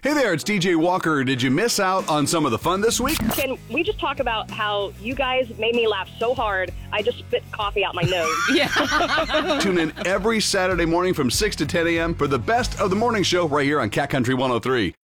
Hey there, it's DJ Walker. Did you miss out on some of the fun this week? Can we just talk about how you guys made me laugh so hard, I just spit coffee out my nose? Yeah. Tune in every Saturday morning from 6 to 10 a.m. for the best of the morning show right here on Cat Country 103.